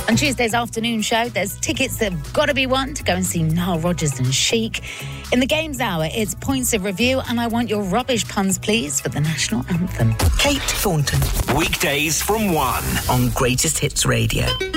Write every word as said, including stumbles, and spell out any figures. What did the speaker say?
On Tuesday's afternoon show, there's tickets that have got to be won to go and see Nile Rodgers and Chic. In the Games Hour, it's Points of Review, and I want your rubbish puns, please, for the national anthem. Kate Thornton. Weekdays from one on Greatest Hits Radio.